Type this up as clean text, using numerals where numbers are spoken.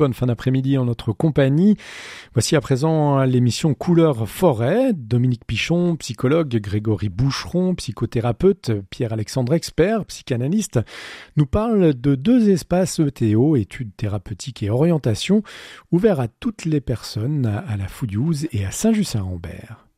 Bonne fin d'après-midi en notre compagnie. Voici à présent l'émission Couleur Forêt. Dominique Pichon, psychologue, Grégory Boucheron, psychothérapeute, Pierre-Alexandre Expert, psychanalyste, nous parle de 2 espaces ETO, études thérapeutiques et orientation, ouverts à toutes les personnes à la Fouillouse et à Saint-Just-Saint-Rambert.